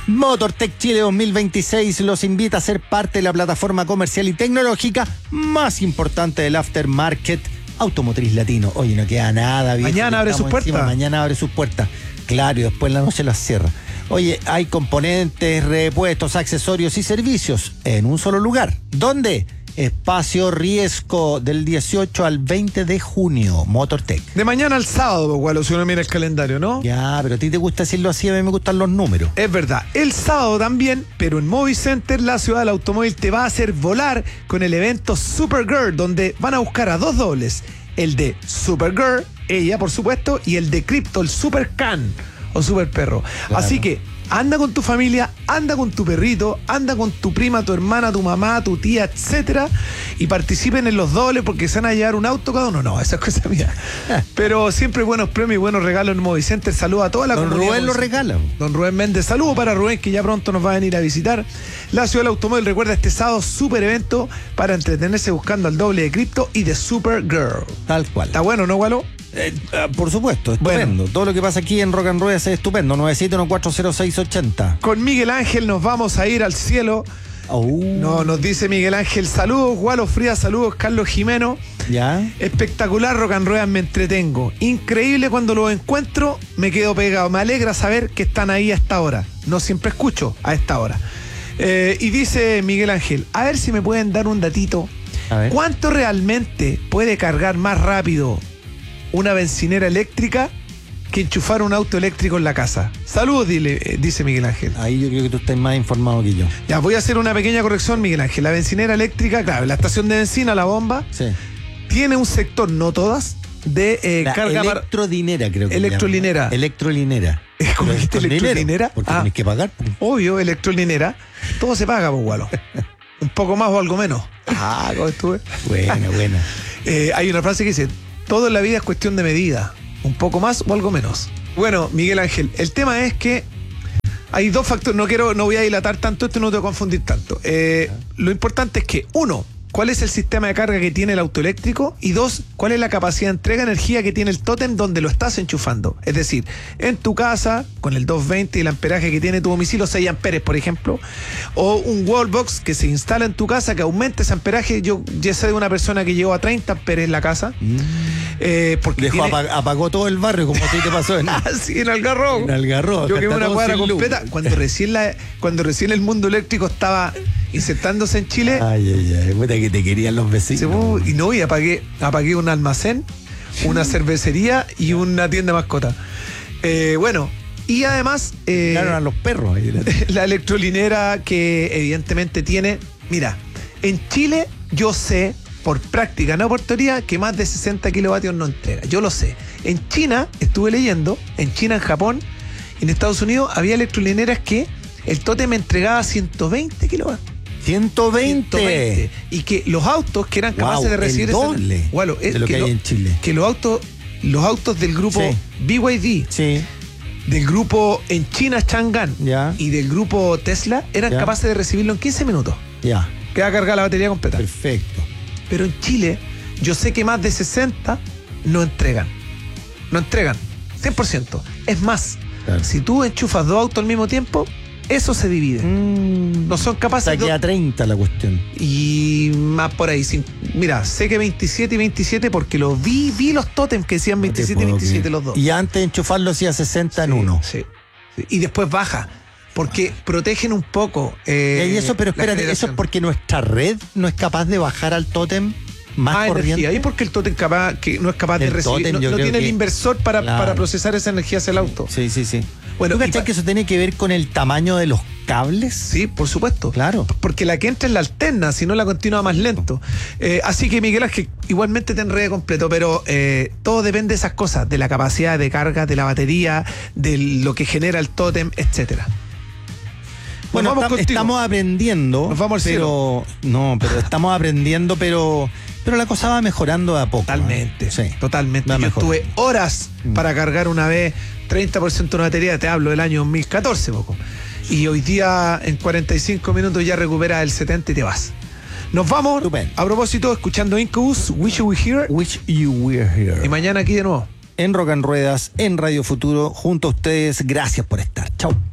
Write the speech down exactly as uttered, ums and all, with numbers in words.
MotorTech Chile dos mil veintiséis los invita a ser parte de la plataforma comercial y tecnológica más importante del aftermarket automotriz latino. Oye, no queda nada, viejo. Mañana abre sus puertas. Mañana abre sus puertas. Claro, y después en la noche las cierra. Oye, hay componentes, repuestos, accesorios y servicios en un solo lugar. ¿Dónde? Espacio Riesco, del dieciocho al veinte de junio, MotorTech. De mañana al sábado, Gualo, si uno mira el calendario, ¿no? Ya, pero a ti te gusta decirlo así, a mí me gustan los números. Es verdad, el sábado también, pero en Movicenter, la ciudad del automóvil te va a hacer volar con el evento Supergirl, donde van a buscar a dos dobles, el de Supergirl, ella por supuesto, y el de Crypto, el Super Can o Super Perro. Claro. Así que anda con tu familia, anda con tu perrito, anda con tu prima, tu hermana, tu mamá, tu tía, etcétera, y participen en los dobles porque se van a llevar un auto cada uno. No, esa es cosa mía. Pero siempre buenos premios y buenos regalos en Movicenter. Saludos a toda la Don comunidad. Rubén lo regala. Don Rubén Méndez, saludos para Rubén, que ya pronto nos va a venir a visitar. La ciudad del automóvil recuerda este sábado super evento para entretenerse buscando al doble de Crypto y de Supergirl. Tal cual. ¿Está bueno, no, Gualo? Eh, uh, por supuesto, estupendo. Bueno. Todo lo que pasa aquí en Rock and Roll es estupendo. nueve siete uno cuatro cero seis ocho cero. Con Miguel Ángel nos vamos a ir al cielo. Oh. No, nos dice Miguel Ángel, saludos, Gualo Frías, saludos, Carlos Jimeno. Ya. Espectacular Rock and Roll, me entretengo. Increíble cuando los encuentro, me quedo pegado. Me alegra saber que están ahí a esta hora. No siempre escucho a esta hora. Eh, y dice Miguel Ángel, a ver si me pueden dar un datito. A ver. ¿Cuánto realmente puede cargar más rápido una bencinera eléctrica que enchufar un auto eléctrico en la casa? Saludos, dile, eh, dice Miguel Ángel. Ahí yo creo que tú estás más informado que yo. Ya, voy a hacer una pequeña corrección, Miguel Ángel. La bencinera eléctrica, claro, la estación de benzina, la bomba, sí, tiene un sector, no todas, de eh, la carga para... electrolinera, creo que Electrolinera. Electrolinera. ¿Cómo dijiste electrolinera? Porque Ah, tienes que pagar. obvio, electrolinera. Todo se paga, pues, Gualo. Un poco más o algo menos. Ah, ¿cómo estuve? Buena, buena. Eh, hay una frase que dice, todo en la vida es cuestión de medida. Un poco más o algo menos. Bueno, Miguel Ángel, el tema es que hay dos factores. No quiero, no voy a dilatar tanto esto, no te voy a confundir tanto. Eh, lo importante es que, uno, ¿cuál es el sistema de carga que tiene el auto eléctrico? Y dos, ¿cuál es la capacidad de entrega de energía que tiene el tótem donde lo estás enchufando? Es decir, en tu casa, con el doscientos veinte y el amperaje que tiene tu domicilio, seis amperes, por ejemplo, o un wallbox que se instala en tu casa que aumenta ese amperaje. Yo ya sé de una persona que llegó a treinta amperes en la casa. Mm. Eh, porque Dejó tiene... apag- apagó todo el barrio, como a ti te pasó en, Ah, sí, en Algarrobo. en Algarrobo. Yo Acá quemé está una todo cuadra sin luz. completa. Cuando recién, la, cuando recién el mundo eléctrico estaba insertándose en Chile, Ay, ay, ay, puta que te querían los vecinos. se fue, y no, y apagué, apagué un almacén, una cervecería y una tienda de mascota. Eh, bueno, y además eh, Claro, a los perros. Ahí. la electrolinera que evidentemente tiene, mira, en Chile yo sé, por práctica, no por teoría, que más de sesenta kilovatios no entrega. Yo lo sé. En China, estuve leyendo, en China, en Japón, y en Estados Unidos había electrolineras que el tótem entregaba ciento veinte kilovatios. ciento veinte. ciento veinte. Y que los autos que eran capaces Wow, de recibir el doble esa, bueno, es de lo que, que hay lo- en Chile. que los autos, los autos del grupo Sí. B Y D, Sí, del grupo en China Chang'an ya, y del grupo Tesla eran Ya. capaces de recibirlo en quince minutos. ya. Queda cargada la batería completa. Perfecto. Pero en Chile, yo sé que más de sesenta no entregan. No entregan. cien por ciento. Es más, Claro. si tú enchufas dos autos al mismo tiempo, eso se divide. Mm. No son O capaces sea, de... queda treinta la cuestión. Y más por ahí. Sin- Mira, sé que veintisiete y veintisiete porque lo vi, vi los tótems que decían No te veintisiete y puedo veintisiete creer. los dos. Y antes de enchufarlo hacía sesenta en Sí, uno. Sí, sí. Y después baja. Porque protegen un poco. Eh, y eso, pero la espérate, eso es generación. porque nuestra red no es capaz de bajar al tótem más Ah, corriente. energía. Y porque el tótem capaz, que no es capaz de El recibir. tótem, no yo no creo tiene el que- inversor para, Claro. para procesar esa energía hacia el auto. Sí, sí, sí. Bueno, ¿Tú y cachai pa- que eso tiene que ver con el tamaño de los cables? Sí, por supuesto. Claro. Porque la que entra es la alterna, si no la continúa más lento. Eh, así que Miguel Ángel, igualmente te enredé completo, pero eh, todo depende de esas cosas, de la capacidad de carga, de la batería, de lo que genera el tótem, etcétera. Bueno, Nos vamos tam- contigo. estamos aprendiendo. Nos vamos al pero no, pero estamos aprendiendo, pero pero la cosa va mejorando de a poco. Totalmente, ¿eh? Sí. totalmente. Va Yo mejorando. estuve horas Mm. para cargar una vez treinta por ciento de una batería, te hablo del año dos mil catorce, poco. Y hoy día en cuarenta y cinco minutos ya recuperas el setenta y te vas. Nos vamos, Estupendo. a propósito, escuchando Incubus, Wish You Were Here, Wish you were here. y mañana aquí de nuevo. En Rock and Ruedas, en Radio Futuro, junto a ustedes. Gracias por estar. Chau.